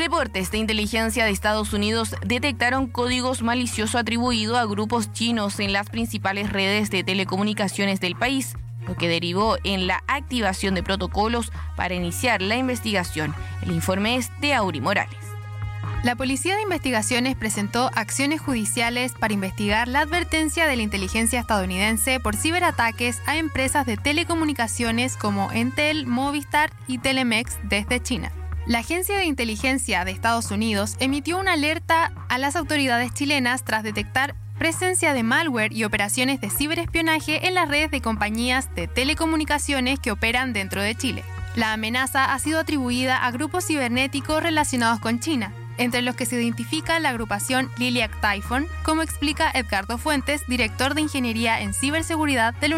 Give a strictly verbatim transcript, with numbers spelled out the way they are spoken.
Reportes de inteligencia de Estados Unidos detectaron códigos maliciosos atribuidos a grupos chinos en las principales redes de telecomunicaciones del país, lo que derivó en la activación de protocolos para iniciar la investigación. El informe es de Auri Morales. La Policía de Investigaciones presentó acciones judiciales para investigar la advertencia de la inteligencia estadounidense por ciberataques a empresas de telecomunicaciones como Entel, Movistar y Telemex desde China. La Agencia de Inteligencia de Estados Unidos emitió una alerta a las autoridades chilenas tras detectar presencia de malware y operaciones de ciberespionaje en las redes de compañías de telecomunicaciones que operan dentro de Chile. La amenaza ha sido atribuida a grupos cibernéticos relacionados con China, entre los que se identifica la agrupación Liliac Typhoon, como explica Edgardo Fuentes, director de Ingeniería en Ciberseguridad de la